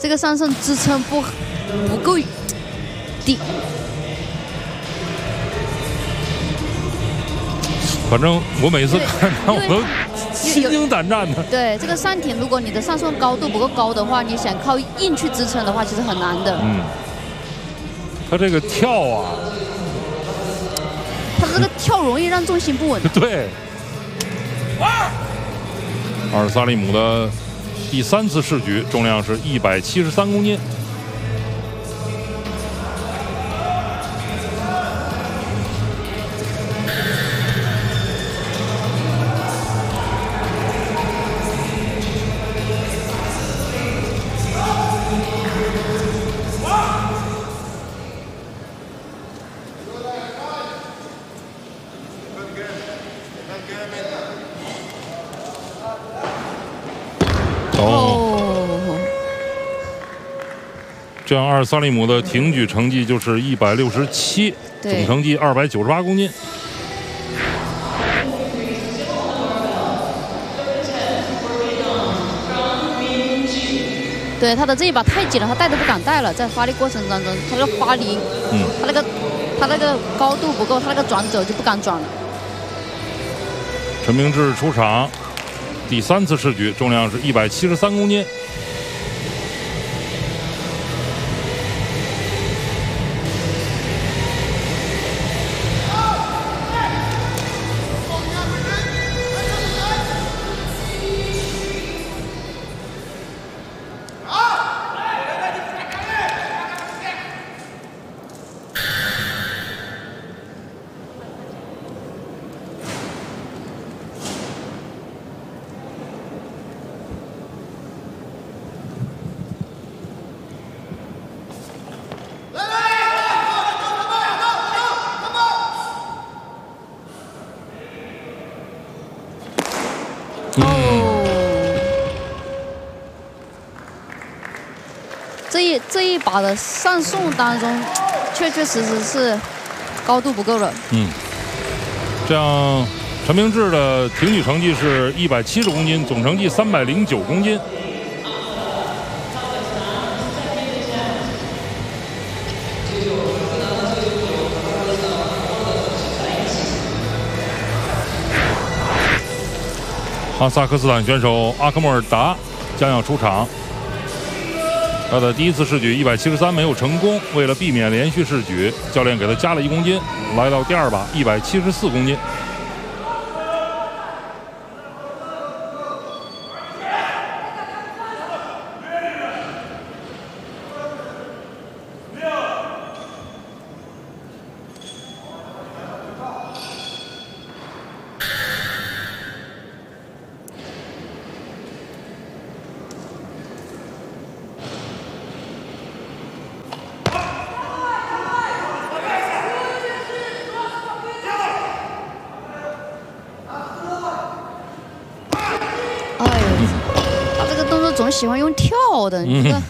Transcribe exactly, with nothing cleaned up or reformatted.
这个上身支撑不不够低。 反正我每次看他，我都心惊胆战的。 对，这个上挺，如果你的上顺高度不够高的话，你想靠硬去支撑的话，其实很难的。 嗯，他这个跳啊， 他这个跳容易让重心不稳。 对。阿尔萨利姆的第三次试举，重量是一百七十三公斤。 哦， 这样阿尔萨利姆的挺举成绩就是一百六十七，总成绩二百九十八公斤。 对，他的这一把太紧了，他带都不敢带了，在发力过程当中，他那个发力，嗯，他那个他那个高度不够，他那个转肘就不敢转了。 陈明志出场。第三次试举，重量是一百七十三公斤。 这一这一把的上送当中，确确实实是高度不够了。 嗯，这样陈明志的挺举成绩是一百七十公斤，总成绩三百零九公斤。哈萨克斯坦选手阿克莫尔达将要出场。他的第一次试举一百七十三没有成功，为了避免连续试举，教练给他加了一公斤，来到第二把一百七十四公斤。 总喜欢用跳的，你这个。